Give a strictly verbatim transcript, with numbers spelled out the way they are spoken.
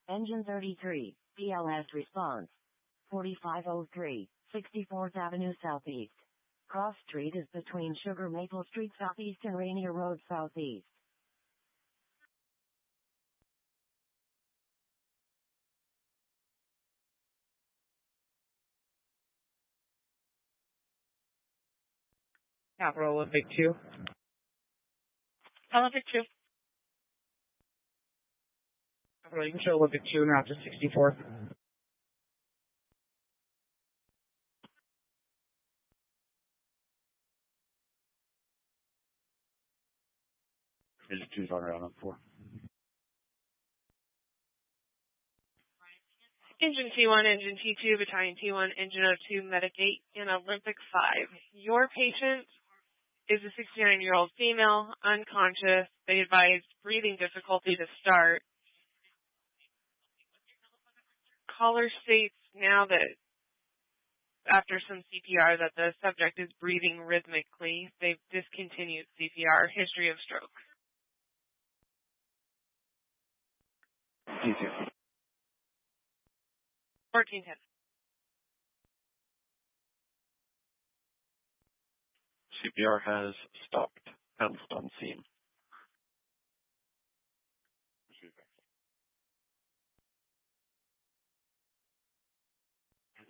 Engine thirty-three, B L S response. forty-five oh three, sixty-fourth Avenue Southeast. Cross Street is between Sugar Maple Street Southeast and Rainier Road Southeast. Capital Olympic two. Olympic two. Capital, you can show Olympic two now to sixty-fourth. Engine two's on route on four. Engine T one, Engine T two, Battalion T one, Engine oh two, Medic eight, and Olympic five. Your patient is a sixty-nine-year-old female, unconscious. They advised breathing difficulty to start. Caller states now that after some C P R that the subject is breathing rhythmically. They've discontinued C P R. History of stroke. T two. fourteen ten. C P R has stopped.